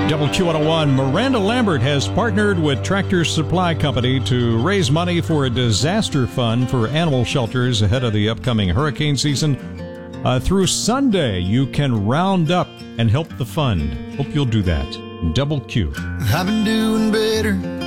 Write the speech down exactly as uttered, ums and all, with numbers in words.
W Q one oh one, Miranda Lambert has partnered with Tractor Supply Company to raise money for a disaster fund for animal shelters ahead of the upcoming hurricane season. Uh, through Sunday, you can round up and help the fund. Hope you'll do that. Double Q. I've been doing better